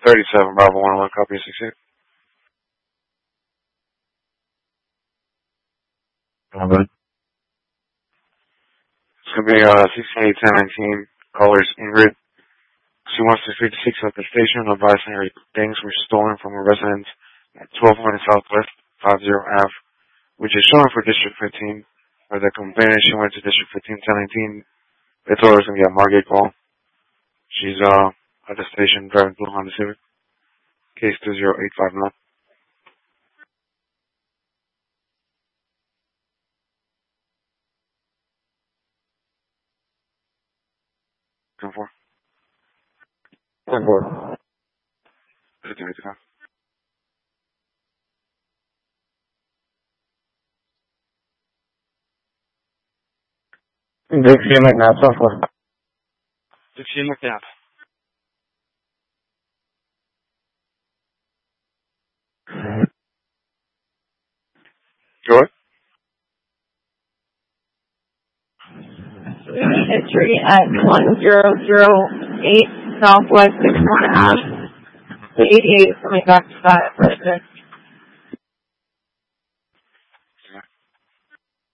37 Bravo 101, copy 68. Good. It's going to be 681019, callers Ingrid. She wants to speak to 6 at the station, advising her things were stolen from her residence at 1200 Southwest 50 Ave, which is showing for District 15. For the complainant, she went to District 15, 1019. They told her it's going to be a Margate call. She's at the station driving blue Honda Civic. Case 20859. 10-4. 10-4. 15-55. Dixie McNabb, 10-4. Dixie McNabb. Go ahead. History at 1008 Southwest 61 Ave. The 88 is coming back to that residence.